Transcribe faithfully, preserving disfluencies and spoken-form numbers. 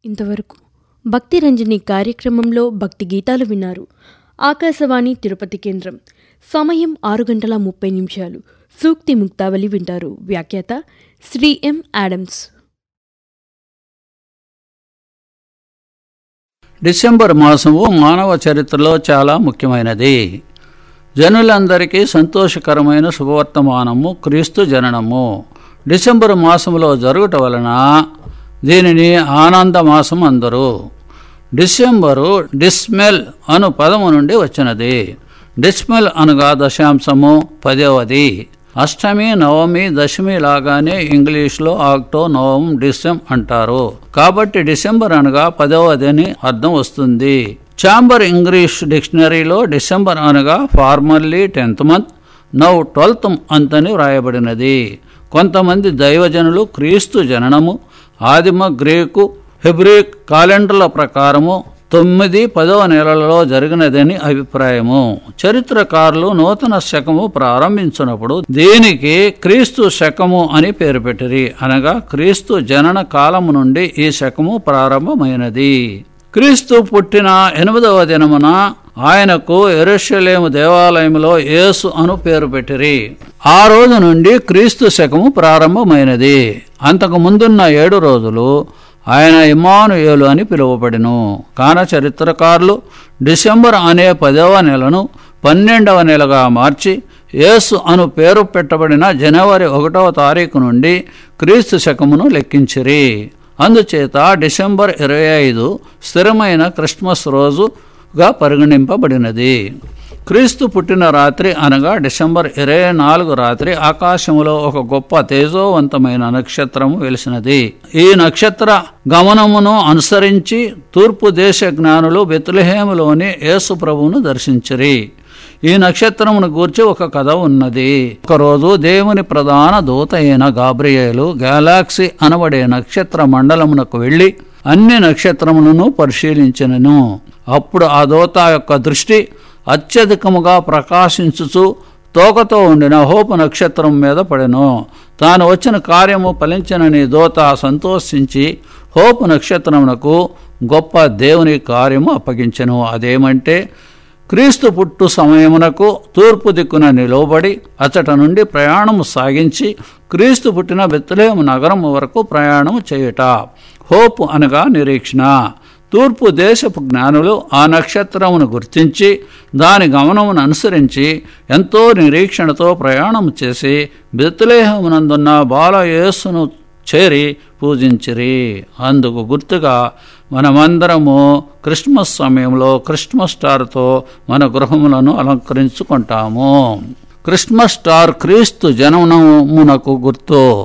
ఇంతవరకు భక్తి రంజని కార్యక్రమంలో భక్తి గీతాలు విన్నారు. ఆకాశవాణి తిరుపతి కేంద్రం. సమయం ఆరు గంటల ముప్పై నిమిషాలు. సూక్తి ముక్తావళి వింటారు. వ్యాఖ్యాత శ్రీ ఎం ఆడమ్స్. డిసెంబర్ మాసము మానవ చరిత్రలో చాలా ముఖ్యమైనది. జనులందరికీ సంతోషకరమైన శుభవర్తమానము క్రీస్తు జననము డిసెంబర్ మాసములో జరుగుట వలన దీనిని ఆనంద మాసం అందరు. డిసెంబరు డిస్మెల్ అను పదము నుండి వచ్చినది. డిస్మెల్ అనగా దశాంశము, పదవది. అష్టమి, నవమి, దశమి లాగానే ఇంగ్లీష్లో ఆక్టో, నవం, డిసెం అంటారు. కాబట్టి డిసెంబర్ అనగా పదవది అని అర్థం వస్తుంది. ఛాంబర్ ఇంగ్లీష్ డిక్షనరీలో డిసెంబర్ అనగా formally tenth month, now twelfth month అని వ్రాయబడినది. కొంతమంది దైవజనులు క్రీస్తు జననము ఆదిమ గ్రీకు, హెబ్రిక్ క్యాలెండర్ల ప్రకారము తొమ్మిది పదవ నెలలలో జరిగినదని అభిప్రాయము. చరిత్రకారులు నూతన శకము ప్రారంభించినప్పుడు దీనికి క్రీస్తు శకము అని పేరు పెట్టిరి. అనగా క్రీస్తు జనన కాలము నుండి ఈ శకము ప్రారంభమైనది. క్రీస్తు పుట్టిన ఎనిమిదవ దినమున ఆయనకు యెరూషలేము దేవాలయంలో యేసు అను పేరు పెట్టిరి. ఆ రోజు నుండి క్రీస్తు శకము ప్రారంభమైనది. అంతకు ముందున్న ఏడు రోజులు ఆయన ఇమ్మానుయేలు అని పిలువబడెను. కాన చరిత్రకారులు డిసెంబర్ అనే పదవ నెలను పన్నెండవ నెలగా మార్చి యేసు అను పేరు పెట్టబడిన జనవరి ఒకటవ తారీఖు నుండి క్రీస్తు శకమును లెక్కించిరి. అందుచేత డిసెంబర్ ఇరవై ఐదు స్థిరమైన క్రిస్మస్ రోజుగా పరిగణింపబడినది. క్రీస్తు పుట్టిన రాత్రి అనగా డిసెంబర్ ఇరవై నాలుగు రాత్రి ఆకాశములో ఒక గొప్ప తేజోవంతమైన నక్షత్రము వెలిసినది. ఈ నక్షత్ర గమనమును అనుసరించి తూర్పు దేశ జ్ఞానులు బెత్లెహేములోని యేసు ప్రభువును దర్శించిరి. ఈ నక్షత్రమును గూర్చి ఒక కథ ఉన్నది. ఒకరోజు దేవుని ప్రధాన దూత అయిన గాబ్రియేలు గెలాక్సీ అనబడే నక్షత్ర మండలమునకు వెళ్లి అన్ని నక్షత్రములను పరిశీలించినను. అప్పుడు ఆ దూత యొక్క దృష్టి అత్యధికముగా ప్రకాశించుచు తోకతో ఉండిన హోపు నక్షత్రం మీద పడెను. తాను వచ్చిన కార్యము ఫలించనని దూత సంతోషించి హోపు నక్షత్రమునకు గొప్ప దేవుని కార్యము అప్పగించెను. అదేమంటే క్రీస్తు పుట్టు సమయమునకు తూర్పు దిక్కున నిలవబడి అచట నుండి ప్రయాణము సాగించి క్రీస్తు పుట్టిన బెత్లెహేము నగరము వరకు ప్రయాణము చేయుట. హోపు అనగా నిరీక్షణ. తూర్పు దేశపు జ్ఞానులు ఆ నక్షత్రమును గుర్తించి దాని గమనమును అనుసరించి ఎంతో నిరీక్షణతో ప్రయాణం చేసి బెత్లెహేమునందున్న బాలయేసును చేరి పూజించిరి. అందుకు గుర్తుగా మనమందరము క్రిస్మస్ సమయంలో క్రిస్మస్ స్టార్తో మన గృహములను అలంకరించుకుంటాము. క్రిస్మస్ స్టార్ క్రీస్తు జననమునకు గుర్తు.